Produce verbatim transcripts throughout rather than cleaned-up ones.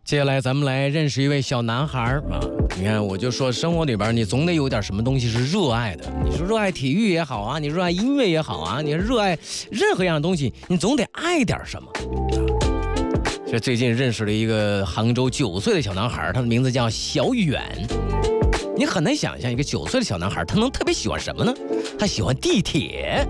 接下来咱们来认识一位小男孩啊！你看，我就说生活里边你总得有点什么东西是热爱的。你说热爱体育也好啊，你热爱音乐也好啊，你热爱任何样的东西，你总得爱点什么。这最近认识了一个杭州九岁的小男孩，他的名字叫小远。你很难想象一个九岁的小男孩，他能特别喜欢什么呢？他喜欢地铁。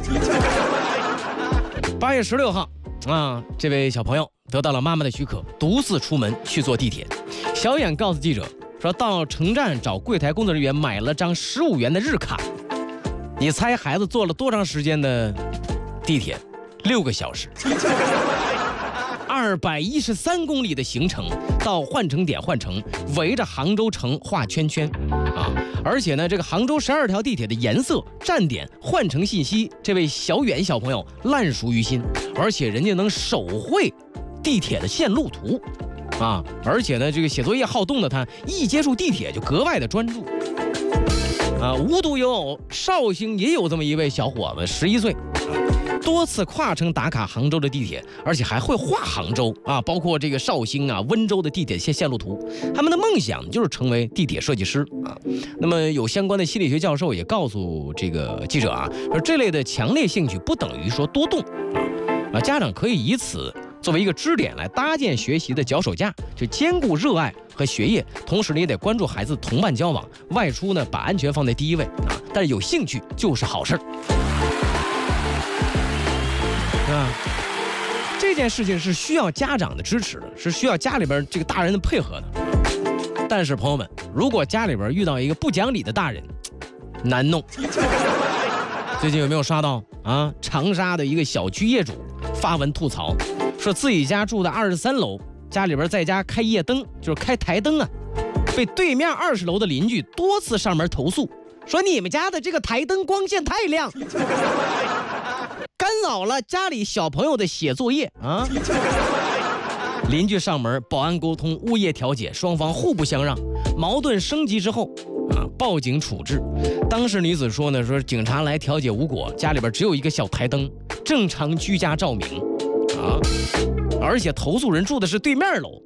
八月十六号啊，这位小朋友得到了妈妈的许可，独自出门去坐地铁。小远告诉记者说，到城站找柜台工作人员买了张十五元的日卡。你猜孩子坐了多长时间的地铁？六个小时。二百一十三公里的行程，到换乘点换乘，围着杭州城画圈圈啊！而且呢，这个杭州十二条地铁的颜色、站点、换乘信息，这位小远小朋友烂熟于心，而且人家能手绘地铁的线路图啊！而且呢，这个写作业好动的他，一接触地铁就格外的专注啊！无独有偶，绍兴也有这么一位小伙子，十一岁。多次跨城打卡杭州的地铁，而且还会画杭州啊，包括这个绍兴啊、温州的地铁线线路图。他们的梦想就是成为地铁设计师啊。那么有相关的心理学教授也告诉这个记者啊，说这类的强烈兴趣不等于说多动啊，家长可以以此作为一个支点来搭建学习的脚手架，就兼顾热爱和学业，同时呢也得关注孩子同伴交往，外出呢把安全放在第一位啊。但是有兴趣就是好事儿。啊，这件事情是需要家长的支持的，是需要家里边这个大人的配合的。但是朋友们，如果家里边遇到一个不讲理的大人，难弄。最近有没有刷到啊？长沙的一个小区业主发文吐槽，说自己家住的二十三楼，家里边在家开夜灯，就是开台灯啊，被对面二十楼的邻居多次上门投诉，说你们家的这个台灯光线太亮。干扰了家里小朋友的写作业啊！邻居上门，保安沟通，物业调解，双方互不相让，矛盾升级之后啊，报警处置。当事女子说呢，说警察来调解无果，家里边只有一个小台灯，正常居家照明啊，而且投诉人住的是对面楼。